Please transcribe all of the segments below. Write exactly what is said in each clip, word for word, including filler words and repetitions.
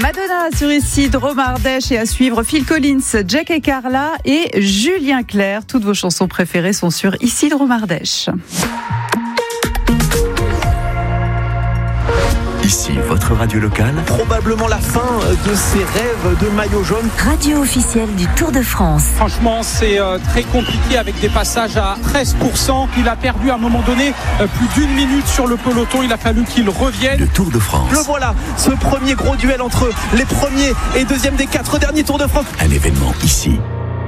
Madonna sur ici, Drôme Ardèche, et à suivre Phil Collins, Jack et Carla et Julien Clerc. Toutes vos chansons préférées sont sur ici, Drôme Ardèche. Ici, votre radio locale. Probablement la fin de ses rêves de maillot jaune. Radio officielle du Tour de France. Franchement, c'est euh, très compliqué avec des passages à treize pour cent. Il a perdu à un moment donné euh, plus d'une minute sur le peloton. Il a fallu qu'il revienne. Le Tour de France. Le voilà, ce premier gros duel entre les premiers et deuxièmes des quatre derniers Tours de France. Un événement ici.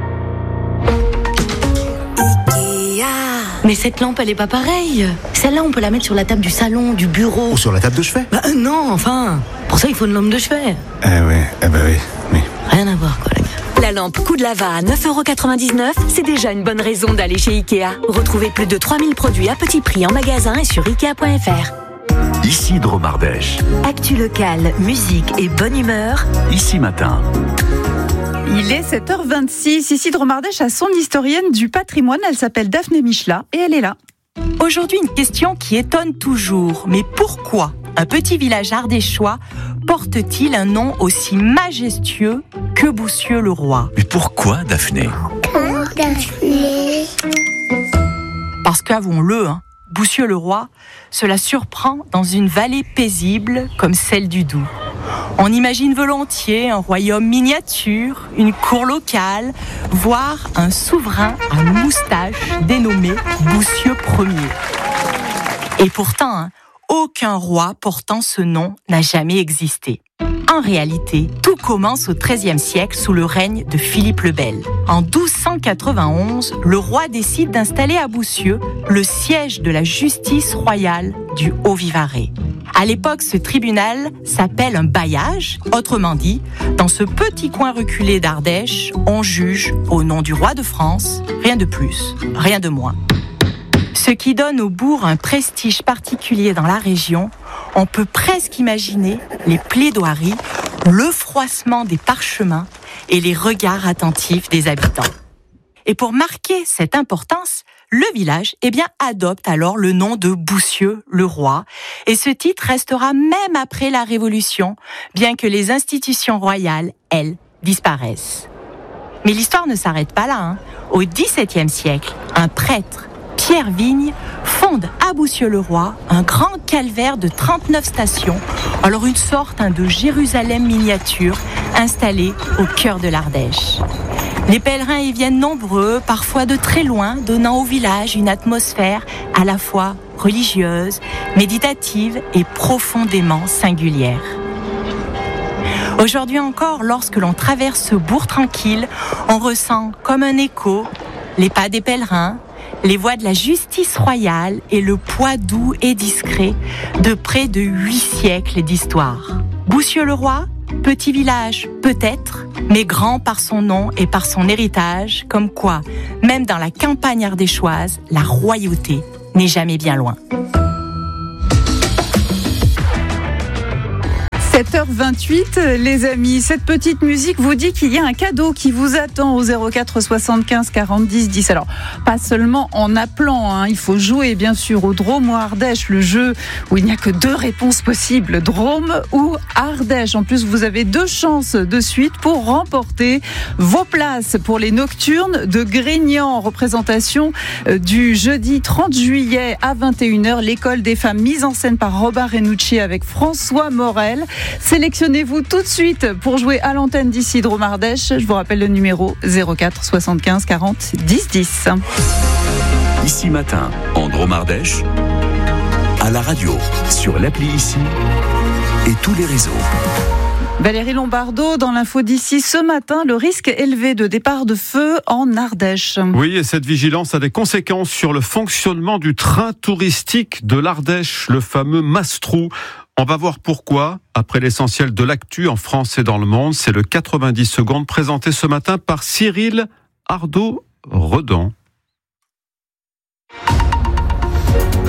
Mais cette lampe, elle est pas pareille. Celle-là, on peut la mettre sur la table du salon, du bureau. Ou sur la table de chevet. Bah euh, non, enfin. Pour ça, il faut une lampe de chevet. Eh ouais, eh bah oui, oui. Rien à voir, quoi, les gars. La lampe Coup de Lava à neuf euros quatre-vingt-dix-neuf, c'est déjà une bonne raison d'aller chez Ikea. Retrouvez plus de trois mille produits à petit prix en magasin et sur ikea point f r. Ici, Drôme Ardèche. Actu locale, musique et bonne humeur. Ici matin. Il est sept heures vingt-six. Ici, Drôme Ardèche a son historienne du patrimoine. Elle s'appelle Daphné Michela et elle est là. Aujourd'hui, une question qui étonne toujours. Mais pourquoi un petit village ardéchois porte-t-il un nom aussi majestueux que Boussieux-le-Roi ? Mais pourquoi, Daphné ? Daphné. Parce qu'avouons-le, hein, Boussieux-le-Roi, cela surprend dans une vallée paisible comme celle du Doubs. On imagine volontiers un royaume miniature, une cour locale, voire un souverain à moustache dénommé Boussieux Ier. Et pourtant, hein, aucun roi portant ce nom n'a jamais existé. En réalité, tout commence au treizième siècle sous le règne de Philippe le Bel. En douze cent quatre-vingt-onze, le roi décide d'installer à Boussieux le siège de la justice royale du Haut-Vivarais. À l'époque, ce tribunal s'appelle un bailliage. Autrement dit, dans ce petit coin reculé d'Ardèche, on juge au nom du roi de France, rien de plus, rien de moins. Ce qui donne au bourg un prestige particulier dans la région. On peut presque imaginer les plaidoiries, le froissement des parchemins et les regards attentifs des habitants. Et pour marquer cette importance, le village eh bien, adopte alors le nom de Boussieux-le-Roi. Et ce titre restera même après la Révolution, bien que les institutions royales, elles, disparaissent. Mais l'histoire ne s'arrête pas là. Hein. Au dix-septième siècle, un prêtre, Pierre Vigne, fonde à Boussieux-le-Roi un grand calvaire de trente-neuf stations, alors une sorte hein, de Jérusalem miniature installée au cœur de l'Ardèche. Les pèlerins y viennent nombreux, parfois de très loin, donnant au village une atmosphère à la fois religieuse, méditative et profondément singulière. Aujourd'hui encore, lorsque l'on traverse ce bourg tranquille, on ressent comme un écho les pas des pèlerins, les voix de la justice royale et le poids doux et discret de près de huit siècles d'histoire. Boussieux-le-Roi, petit village peut-être, mais grand par son nom et par son héritage, comme quoi, même dans la campagne ardéchoise, la royauté n'est jamais bien loin. sept heures vingt-huit, les amis. Cette petite musique vous dit qu'il y a un cadeau qui vous attend au zéro quatre soixante-quinze quarante dix dix. Alors, pas seulement en appelant, hein. Il faut jouer, bien sûr, au Drôme ou Ardèche, le jeu où il n'y a que deux réponses possibles, Drôme ou Ardèche. En plus, vous avez deux chances de suite pour remporter vos places pour les nocturnes de Grignan, en représentation du jeudi trente juillet à vingt et une heures. L'école des femmes mise en scène par Robert Renucci avec François Morel. Sélectionnez-vous tout de suite pour jouer à l'antenne d'ici Drôme Ardèche. Je vous rappelle le numéro zéro quatre soixante-quinze quarante dix dix. Ici matin, en Drôme Ardèche, à la radio, sur l'appli Ici et tous les réseaux. Valérie Lombardo, dans l'info d'ici ce matin, le risque élevé de départ de feu en Ardèche. Oui, et cette vigilance a des conséquences sur le fonctionnement du train touristique de l'Ardèche, le fameux Mastrou. On va voir pourquoi, après l'essentiel de l'actu en France et dans le monde. C'est le quatre-vingt-dix secondes présenté ce matin par Cyril Ardo-Redan.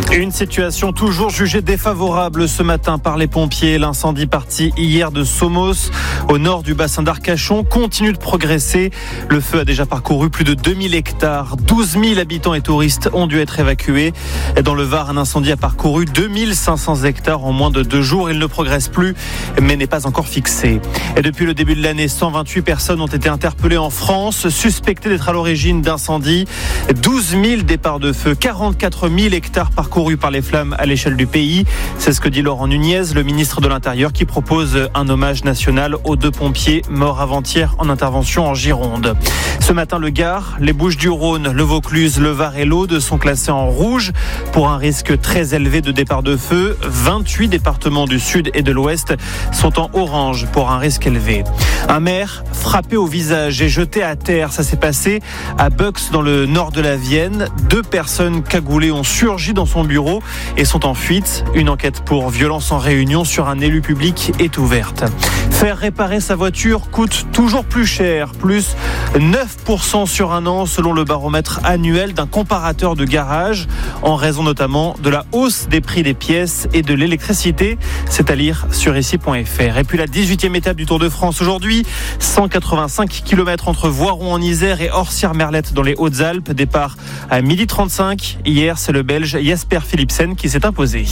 Une situation toujours jugée défavorable ce matin par les pompiers. L'incendie parti hier de Somos, au nord du bassin d'Arcachon, continue de progresser. Le feu a déjà parcouru plus de deux mille hectares. douze mille habitants et touristes ont dû être évacués. Dans le Var, un incendie a parcouru deux mille cinq cents hectares en moins de deux jours. Il ne progresse plus, mais n'est pas encore fixé. Et depuis le début de l'année, cent vingt-huit personnes ont été interpellées en France, suspectées d'être à l'origine d'incendies. douze mille départs de feu, quarante-quatre mille hectares parcourus par les flammes à l'échelle du pays. C'est ce que dit Laurent Nunez, le ministre de l'Intérieur, qui propose un hommage national aux deux pompiers morts avant-hier en intervention en Gironde. Ce matin, le Gard, les Bouches-du-Rhône, le Vaucluse, le Var et l'Aude sont classés en rouge pour un risque très élevé de départ de feu. vingt-huit départements du sud et de l'ouest sont en orange pour un risque élevé. Un maire frappé au visage et jeté à terre. Ça s'est passé à Bux, dans le nord de la Vienne. Deux personnes cagoulées ont surgi dans son bureau et sont en fuite. Une enquête pour violence en réunion sur un élu public est ouverte. Faire réparer sa voiture coûte toujours plus cher, plus neuf pour cent sur un an selon le baromètre annuel d'un comparateur de garage, en raison notamment de la hausse des prix des pièces et de l'électricité. C'est à lire sur ici point f r. Et puis la dix-huitième étape du Tour de France aujourd'hui, cent quatre-vingt-cinq kilomètres entre Voiron en Isère et Orsières-Merlette dans les Hautes-Alpes. Départ à midi trente-cinq. Hier, c'est le Belge Jasper Philipsen qui s'est imposé.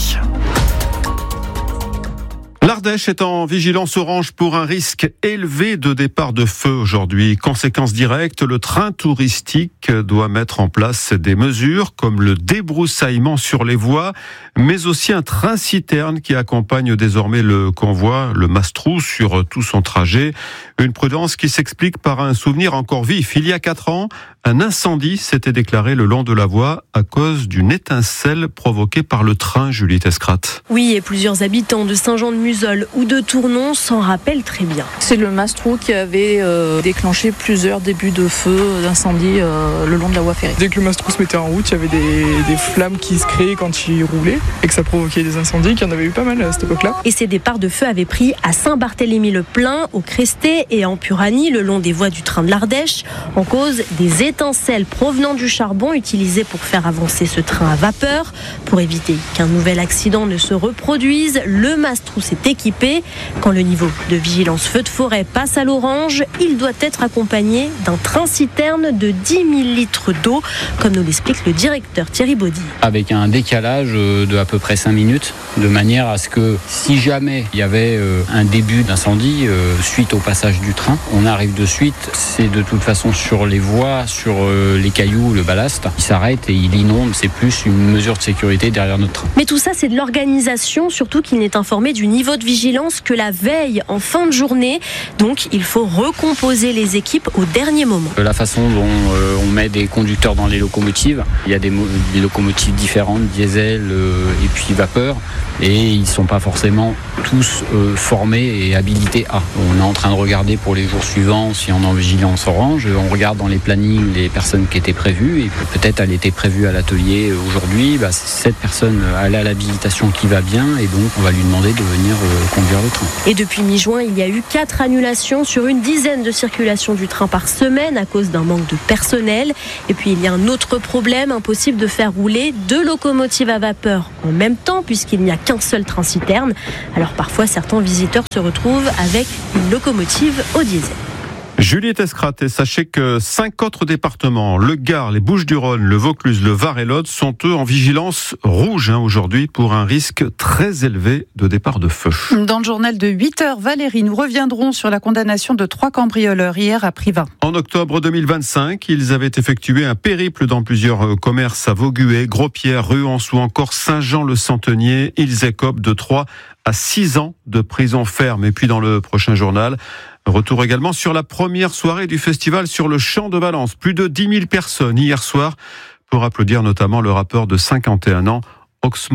L'Ardèche est en vigilance orange pour un risque élevé de départ de feu aujourd'hui. Conséquence directe, le train touristique doit mettre en place des mesures comme le débroussaillement sur les voies, mais aussi un train-citerne qui accompagne désormais le convoi, le Mastrou, sur tout son trajet. Une prudence qui s'explique par un souvenir encore vif. Il y a quatre ans, un incendie s'était déclaré le long de la voie à cause d'une étincelle provoquée par le train, Julie Tescrat. Oui, et plusieurs habitants de Saint-Jean-de-Museul ou de Tournon s'en rappellent très bien. C'est le Mastrou qui avait euh, déclenché plusieurs débuts de feu, d'incendie euh, le long de la voie ferrée. Dès que le Mastrou se mettait en route, il y avait des, des flammes qui se créaient quand il roulait et que ça provoquait des incendies, qu'il y en avait eu pas mal à cette époque-là. Et ces départs de feu avaient pris à Saint-Barthélemy-le-Plain, au Cresté et en Puranie, le long des voies du train de l'Ardèche, en cause des étincelles provenant du charbon utilisé pour faire avancer ce train à vapeur. Pour éviter qu'un nouvel accident ne se reproduise, le Mastrou s'est équipé. Quand le niveau de vigilance feu de forêt passe à l'orange, il doit être accompagné d'un train-citerne de dix mille litres d'eau, comme nous l'explique le directeur Thierry Baudy. Avec un décalage de à peu près cinq minutes, de manière à ce que si jamais il y avait un début d'incendie suite au passage du train, on arrive de suite. C'est de toute façon sur les voies, sur les cailloux, le ballast. Il s'arrête et il inonde. C'est plus une mesure de sécurité derrière notre train. Mais tout ça, c'est de l'organisation, surtout qu'il n'est informé du niveau de vigilance que la veille, en fin de journée. Donc, il faut recomposer les équipes au dernier moment. La façon dont euh, on met des conducteurs dans les locomotives, il y a des, mo- des locomotives différentes, diesel euh, et puis vapeur, et ils ne sont pas forcément tous euh, formés et habilités à. On est en train de regarder pour les jours suivants si on est en vigilance orange. On regarde dans les plannings les personnes qui étaient prévues, et peut-être elle était prévue à l'atelier aujourd'hui. Bah, cette personne, elle a l'habilitation qui va bien, et donc on va lui demander de venir euh, conduire le train. Et depuis mi-juin, il y a eu quatre annulations sur une dizaine de circulations du train par semaine à cause d'un manque de personnel. Et puis il y a un autre problème, impossible de faire rouler deux locomotives à vapeur en même temps puisqu'il n'y a qu'un seul train-citerne. Alors parfois certains visiteurs se retrouvent avec une locomotive au diesel. Julie Tescrat, et sachez que cinq autres départements, le Gard, les Bouches-du-Rhône, le Vaucluse, le Var et l'Aude, sont eux en vigilance rouge hein, aujourd'hui pour un risque très élevé de départ de feu. Dans le journal de huit heures, Valérie, nous reviendrons sur la condamnation de trois cambrioleurs hier à Privas. En octobre deux mille vingt-cinq, ils avaient effectué un périple dans plusieurs commerces à Vauguet, Gros-Pierre, Ruance ou encore Saint-Jean-le-Centenier. Ils écopent de trois à six ans de prison ferme. Et puis dans le prochain journal, retour également sur la première soirée du festival sur le Champ de Valence. Plus de dix mille personnes hier soir pour applaudir notamment le rappeur de cinquante et un ans, Oxmo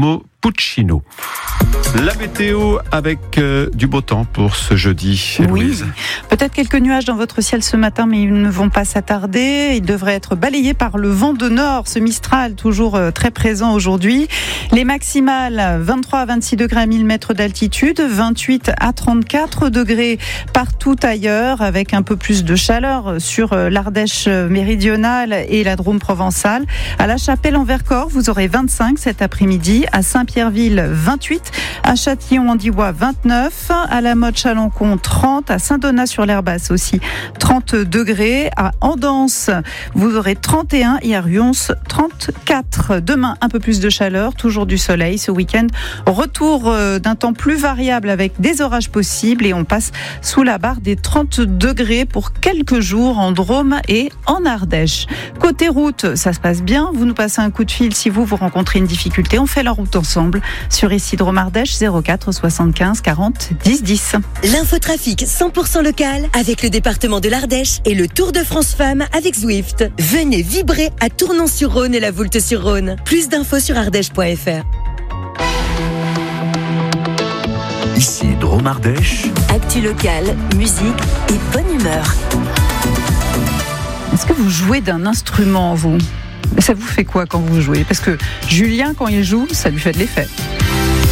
cappuccino. La météo avec euh, du beau temps pour ce jeudi, Héloïse. Oui, peut-être quelques nuages dans votre ciel ce matin, mais ils ne vont pas s'attarder. Ils devraient être balayés par le vent de nord, ce Mistral toujours euh, très présent aujourd'hui. Les maximales, vingt-trois à vingt-six degrés à mille mètres d'altitude, vingt-huit à trente-quatre degrés partout ailleurs, avec un peu plus de chaleur sur euh, l'Ardèche méridionale et la Drôme provençale. À La Chapelle-en-Vercors, vous aurez vingt-cinq cet après-midi. À Saint-Pierreville, vingt-huit. À Châtillon-en-Divois, vingt-neuf. À La Motte-Chalancon, trente. À Saint-Donat-sur-l'Herbasse aussi, trente degrés. À Andance, vous aurez trente et un. Et à Ruons, trente-quatre. Demain, un peu plus de chaleur, toujours du soleil. Ce week-end, retour d'un temps plus variable avec des orages possibles. Et on passe sous la barre des trente degrés pour quelques jours en Drôme et en Ardèche. Côté route, ça se passe bien. Vous nous passez un coup de fil si vous, vous rencontrez une difficulté. On fait la route ensemble sur ici Drôme Ardèche, zéro quatre soixante-quinze quarante dix dix. L'infotrafic cent pour cent local avec le département de l'Ardèche et le Tour de France Femmes avec Zwift. Venez vibrer à Tournon-sur-Rhône et la Voulte-sur-Rhône. Plus d'infos sur ardèche point f r. Ici Drôme Ardèche. Actu locale, musique et bonne humeur. Est-ce que vous jouez d'un instrument, vous ? Ça vous fait quoi quand vous jouez ? Parce que Julien, quand il joue, ça lui fait de l'effet.